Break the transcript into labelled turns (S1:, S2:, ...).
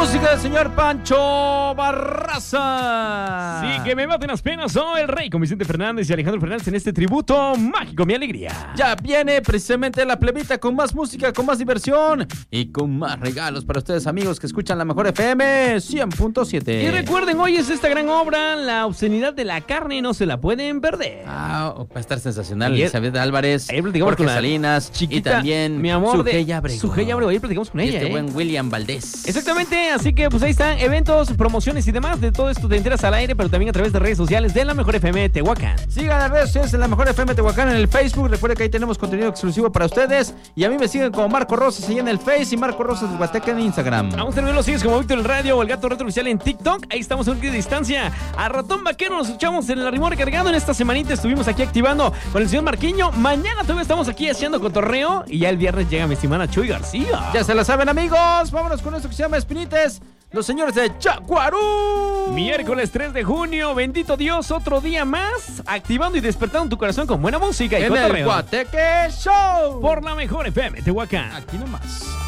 S1: música del señor Pancho Barraza.
S2: Sí, que me maten las penas. Soy el rey con Vicente Fernández y Alejandro Fernández en este tributo mágico, mi alegría.
S1: Ya viene precisamente la plebita con más música, con más diversión y con más regalos para ustedes, amigos que escuchan la mejor FM 100.7.
S2: Y recuerden, hoy es esta gran obra, La obscenidad de la carne, no se la pueden perder.
S1: Va a estar sensacional.
S2: Ayer-
S1: Elizabeth Álvarez,
S2: ayer platicamos
S1: Jorge
S2: con la
S1: Salinas
S2: chiquita,
S1: y también
S2: mi amor,
S1: Sujei Abrego.
S2: Sujei Abrego, ayer platicamos con
S1: Y
S2: ella,
S1: este buen William Valdés.
S2: Exactamente, así que pues ahí están eventos, promociones y demás. De todo esto te enteras al aire, pero también a través de redes sociales de La Mejor FM Tehuacán.
S1: Sigan las redes sociales en la mejor FM Tehuacán en el Facebook. Recuerden que ahí tenemos contenido exclusivo para ustedes. Y a mí me siguen como Marco Rosas ahí en el Face y Marco Rosas Huateca en Instagram.
S2: Vamos a tener los sigues como Víctor el Radio o el Gato Retro Oficial en TikTok. Ahí estamos a un clic de distancia. A Ratón Vaquero nos escuchamos en el Arrimón Recargado. En esta semanita estuvimos aquí activando con el señor Marquiño. Mañana todavía estamos aquí haciendo cotorreo. Y ya el viernes llega mi estimada Chuy García.
S1: Ya se la saben, amigos. Vámonos con esto que se llama Espinites. Los señores de Chacuarú.
S2: Miércoles 3 de junio, bendito Dios, otro día más, activando y despertando tu corazón con buena música y
S1: En el
S2: cotorreo.
S1: Guateque Show.
S2: Por La Mejor FM Tehuacán.
S1: Aquí nomás.